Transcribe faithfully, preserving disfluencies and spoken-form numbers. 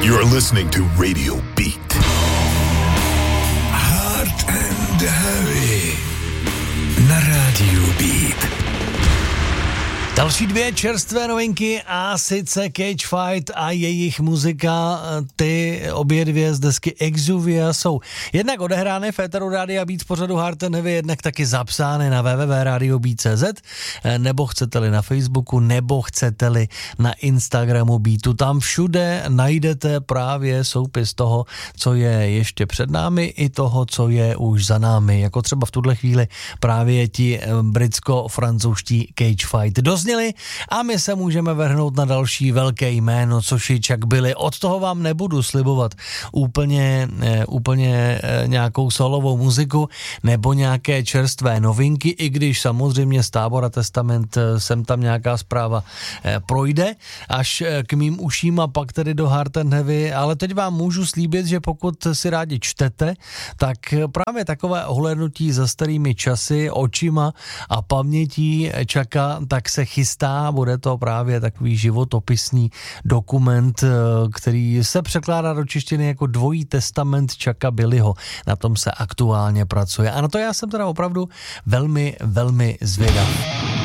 You're listening to Radio Beat. Hard and Heavy na Radio Beat. Další dvě čerstvé novinky a sice Cage Fight a jejich muzika, ty obě dvě z desky Exuvia jsou jednak odehrány v éteru Rádia Beat z pořadu Hard and Heavy, jednak taky zapsány na w w w tečka radio beat tečka c z, nebo chcete-li na Facebooku, nebo chcete-li na Instagramu Beatu. Tam všude najdete právě soupis toho, co je ještě před námi i toho, co je už za námi, jako třeba v tuhle chvíli právě ti britsko-francouzští Cage Fight dozněli a my se můžeme vrhnout na další velké jméno, což je Chuck Billy. Od toho vám nebudu slibovat úplně, úplně nějakou solovou muziku nebo nějaké čerstvé novinky, i když samozřejmě z Tábora Testament sem tam nějaká zpráva projde až k mým uším a pak tedy do Hard and Heavy, ale teď vám můžu slíbit, že pokud si rádi čtete, tak právě takové ohlédnutí za starými časy, očima a pamětí Chucka, tak se chystá, bude to právě takový životopisný dokument, který se překládá do češtiny jako dvojí testament Chucka Billyho. Na tom se aktuálně pracuje a na to já jsem teda opravdu velmi, velmi zvědav.